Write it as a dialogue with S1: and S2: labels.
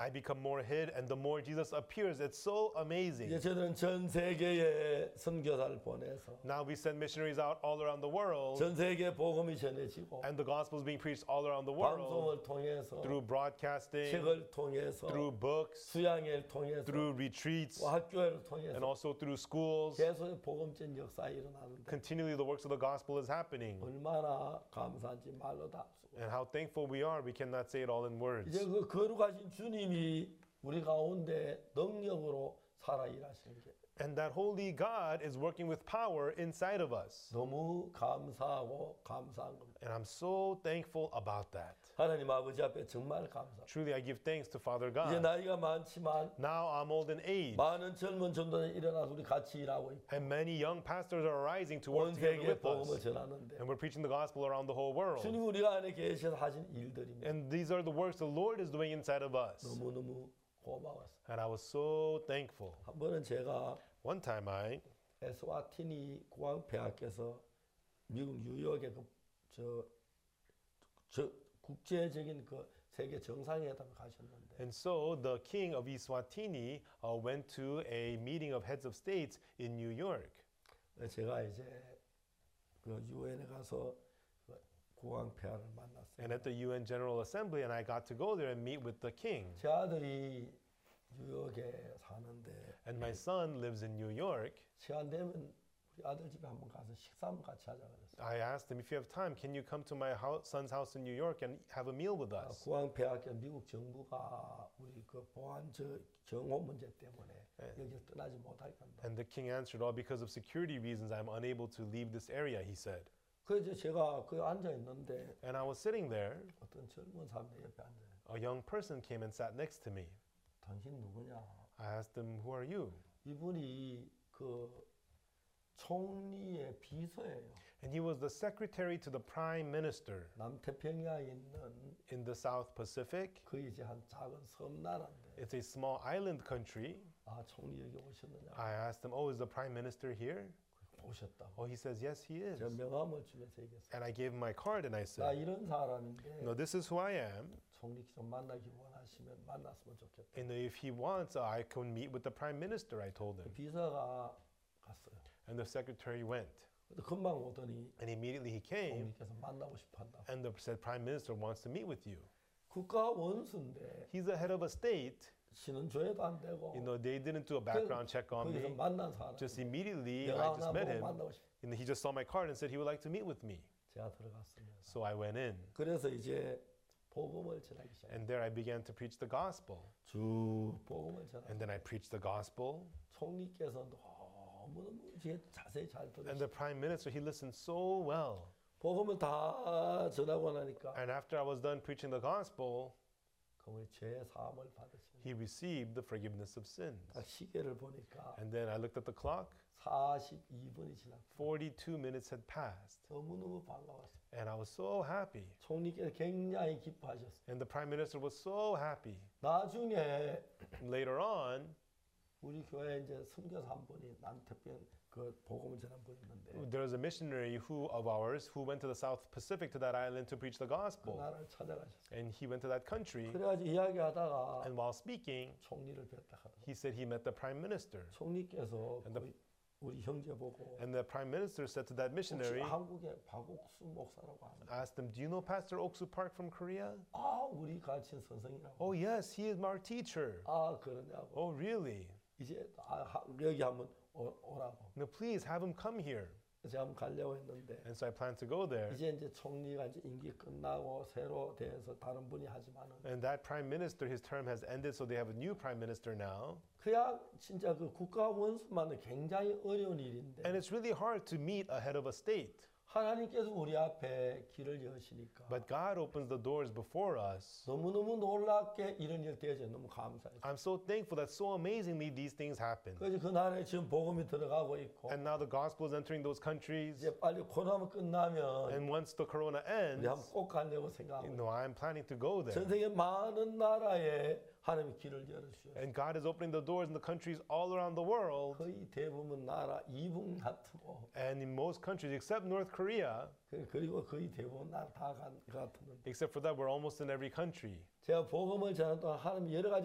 S1: I become more hid, and the more Jesus appears. It's so amazing.
S2: 이제 저들은 전 세계에 선교사를 보내서
S1: Now we send missionaries out all around the world,
S2: 전 세계에 복음이 전해지고
S1: and the gospel is being preached all around the world
S2: 방송을 통해서
S1: through broadcasting,
S2: 책을 통해서
S1: through books,
S2: 수양회를 통해서
S1: through retreats,
S2: 또 학교를
S1: and
S2: 통해서
S1: also through schools.
S2: 계속 복음전 역사가 일어나는데
S1: Continually, the works of the gospel is happening.
S2: 얼마나 감사한지 말로 다 수고.
S1: And how thankful we are, we cannot say it all in words.
S2: 이제 그 거룩하신 주님이 우리 가운데 능력으로 살아 일하시는 게
S1: And that holy God is working with power inside of us.
S2: 너무 감사하고 감사한 겁니다.
S1: And I'm so thankful about that.
S2: 하나님 아버지 앞에 정말 감사합니다.
S1: Truly, I give thanks to Father
S2: 이제
S1: God.
S2: 나이가 많지만
S1: Now I'm old in age,
S2: 많은 젊은 전도자들이 일어나서 우리 같이 일하고 있고
S1: and many young pastors are rising to
S2: 온
S1: work together
S2: 세계에
S1: with
S2: 복음을
S1: us.
S2: 전하는데
S1: And we're preaching the gospel around the whole world.
S2: 주님 우리가 안에 계셔서 하신 일들입니다.
S1: And these are the works the Lord is doing inside of us.
S2: 너무너무 고마웠어요.
S1: And I was so thankful.
S2: 한 번은 제가
S1: One time
S2: 에스와티니 국왕폐하께서 미국 뉴욕의 저 국제적인 그 세계 정상회담에 가셨는데
S1: And so the king of Eswatini went to a meeting of heads of states in New York.
S2: 제가 이제 그 유엔에 가서 그 국왕폐하를 만났어요.
S1: And at the UN General Assembly, and I got to go there and meet with the king.
S2: 제 아들이 뉴욕에 사는데
S1: And my son lives in New York.
S2: 시간 되면 우리 아들 집에 한번 가서 식사 한번 같이 하자 그랬어요.
S1: I asked him, if you have time, can you come to my son's house in New York and have a meal with us?
S2: 국왕폐하께 미국 정부가 우리 그 보안 정호 문제 때문에 여기를 떠나지 못하게 한다.
S1: And the king answered, oh, because of security reasons, I'm unable to leave this area, he said.
S2: 그래서 제가 거기 앉아 있는데
S1: And I was sitting there.
S2: 어떤 젊은 사람 내 옆에 앉아요.
S1: A young person came and sat next to me.
S2: 당신 누구냐?
S1: I asked him, who are you?
S2: 이분이 그 총리의 비서예요.
S1: And he was the secretary to the prime minister
S2: 남태평양에 있는
S1: in the South Pacific.
S2: 그 이제 한 작은 섬나라인데
S1: It's a small island country.
S2: 아 총리 여기 오셨느냐?
S1: I asked him, oh, is the prime minister here?
S2: 오셨다고.
S1: Oh, he says, yes, he
S2: 제가
S1: is.
S2: 명함을 주면서 얘기했어요.
S1: And I gave him my card and I
S2: 나
S1: said,
S2: 이런 사람인데
S1: no, this is who I am.
S2: 총리 좀 만나기 원하시면 만났으면 좋겠다.
S1: And if he wants, I can meet with the prime minister, I told him.
S2: 비서가 갔어요.
S1: And the secretary went.
S2: 근데 금방 오더니
S1: And immediately he came
S2: 총리께서 만나고 싶어 한다.
S1: and the said prime minister wants to meet with you.
S2: 국가 원수인데
S1: He's the head of a state.
S2: 신원조회도 안 되고
S1: You know, they didn't do a background check on
S2: 거기서
S1: me.
S2: 만난 사람
S1: Just immediately, I
S2: 내가
S1: just
S2: 하나
S1: met
S2: 보고
S1: him.
S2: 만나고 싶어.
S1: And he just saw my card and said he would like to meet with me.
S2: 제가 들어갔습니다.
S1: So I went in.
S2: 그래서 이제 복음을 전하기 시작했어요.
S1: And there I began to preach the gospel.
S2: 쭉 복음을 전하고
S1: And then I preached the gospel.
S2: 총리께서 너무너무 이제 자세히 잘
S1: And
S2: 들으시고
S1: the prime minister, he listened so well.
S2: 복음을 다 전하고 나니까
S1: And after I was done preaching the gospel,
S2: 그분이 죄 사함을 받으시는
S1: he received the forgiveness of sins.
S2: 딱 시계를 보니까
S1: And then I looked at the clock.
S2: 42분이 지났고
S1: 42 minutes had passed.
S2: 너무너무 반가웠어요.
S1: And I was so happy.
S2: 총리께서 굉장히 기뻐하셨어요.
S1: And the prime minister was so happy.
S2: 나중에
S1: Later on,
S2: 우리 교회에 이제 선교사 한 분이 남태평 그 복음을 전한 분이 있는데
S1: there was a missionary of ours who went to the South Pacific to that island to preach the
S2: 그
S1: gospel.
S2: 나라를 찾아가셨어요.
S1: And he went to that country.
S2: 그래가지고 이야기하다가
S1: And while speaking,
S2: 총리를 뵀다 하더라고요.
S1: he said he met the prime minister.
S2: 총리께서
S1: And
S2: 우리 형제 보고
S1: And the prime minister said to that
S2: 혹시
S1: missionary,
S2: 한국의 박옥수 목사라고 하는
S1: asked him, do you know Pastor Oksu Park from Korea?
S2: 아 우리 가르친 선생이라고
S1: Oh, yes, he is our teacher.
S2: 아 그러냐고
S1: Oh, really?
S2: 이제 여기 한번 오라고
S1: No, please have him come here.
S2: 제가 한번 가려고 했는데
S1: And so I planned to go there.
S2: 이제 총리가 이제 임기 끝나고 새로 돼서 다른 분이 하지만은
S1: And that prime minister, his term has ended, so they have a new prime minister now.
S2: 그야 진짜 그 국가 원수만은 굉장히 어려운 일인데
S1: And it's really hard to meet a head of a state.
S2: 하나님께서 우리 앞에 길을 여시니까
S1: But God opens the doors before us.
S2: 너무너무 놀랍게 이런 일 되어져 너무 감사해요.
S1: I'm so thankful that so amazingly these things happen.
S2: 그래서 그 나라에 지금 복음이 들어가고 있고
S1: And now the gospel is entering those countries.
S2: 이제 빨리 코로나 끝나면
S1: And once the corona
S2: 우리 한번
S1: ends,
S2: 꼭 가려고 생각하고
S1: I'm planning to go
S2: 전
S1: there.
S2: 세계 많은 나라에 하나님이 길을 열어주셔서
S1: And God is opening the doors in the countries all around the world.
S2: 거의 대부분 나라 이북 같고
S1: And in most countries, except North Korea,
S2: 그리고 거의 대부분 나라 다 같은
S1: except for that, we're almost in every country.
S2: 제가 복음을 전하는 동안 하나님 여러 가지